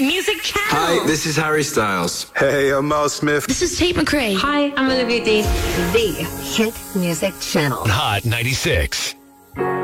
Music Channel. Hi, this is Harry Styles. Hey, I'm Miles Smith. This is Tate McRae. Hi, I'm Olivia Dean. The Hit Music Channel. Hot 96.